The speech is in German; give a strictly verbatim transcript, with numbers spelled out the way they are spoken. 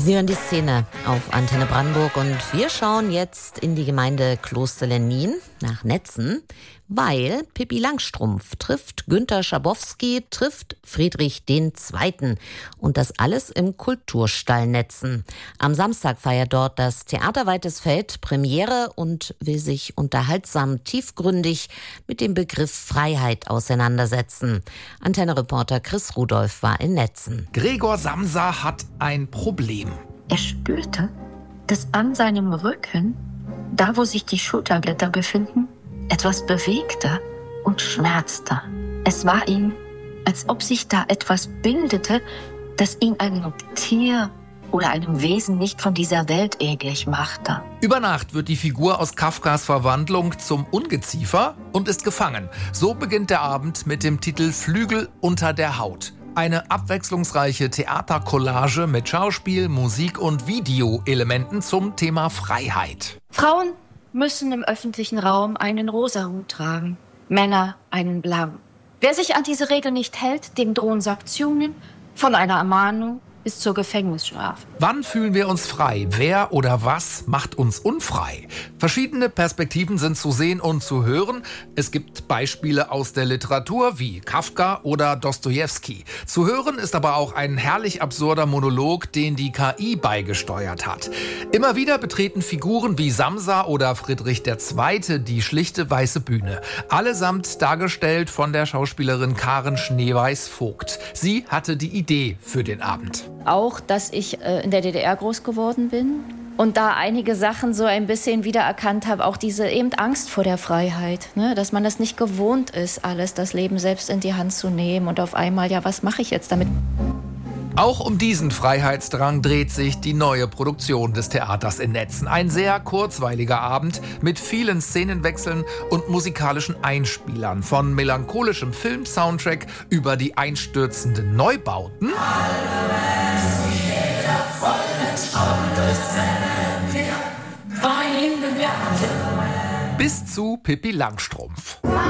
Sie hören die Szene auf Antenne Brandenburg und wir schauen jetzt in die Gemeinde Klosterlennin nach Netzen, weil Pippi Langstrumpf trifft Günter Schabowski, trifft Friedrich den Zweiten. Und das alles im Kulturstall Netzen. Am Samstag feiert dort das Theater Weites Feld Premiere und will sich unterhaltsam tiefgründig mit dem Begriff Freiheit auseinandersetzen. Antenne-Reporter Chris Rudolph war in Netzen. Gregor Samsa hat ein Problem. Er spürte, dass an seinem Rücken, da wo sich die Schulterblätter befinden, etwas bewegte und schmerzte. Es war ihm, als ob sich da etwas bildete, das ihn einem Tier oder einem Wesen nicht von dieser Welt ähnlich machte. Über Nacht wird die Figur aus Kafkas Verwandlung zum Ungeziefer und ist gefangen. So beginnt der Abend mit dem Titel Flügel unter der Haut. Eine abwechslungsreiche Theatercollage mit Schauspiel, Musik und Videoelementen zum Thema Freiheit. Frauen müssen im öffentlichen Raum einen rosa Hut tragen, Männer einen blauen. Wer sich an diese Regel nicht hält, dem drohen Sanktionen von einer Ermahnung bis zur Gefängnisstrafe. Wann fühlen wir uns frei? Wer oder was macht uns unfrei? Verschiedene Perspektiven sind zu sehen und zu hören. Es gibt Beispiele aus der Literatur wie Kafka oder Dostojewski. Zu hören ist aber auch ein herrlich absurder Monolog, den die K I beigesteuert hat. Immer wieder betreten Figuren wie Samsa oder Friedrich der Zweite die schlichte weiße Bühne. Allesamt dargestellt von der Schauspielerin Karen Schneeweiß-Vogt. Sie hatte die Idee für den Abend. Auch, dass ich äh, in der D D R groß geworden bin und da einige Sachen so ein bisschen wiedererkannt habe. Auch diese eben Angst vor der Freiheit, ne? Dass man das nicht gewohnt ist, alles, das Leben selbst in die Hand zu nehmen und auf einmal, ja, was mache ich jetzt damit? Auch um diesen Freiheitsdrang dreht sich die neue Produktion des Theaters in Netzen. Ein sehr kurzweiliger Abend mit vielen Szenenwechseln und musikalischen Einspielern. Von melancholischem Film-Soundtrack über die einstürzenden Neubauten bis zu Pippi Langstrumpf.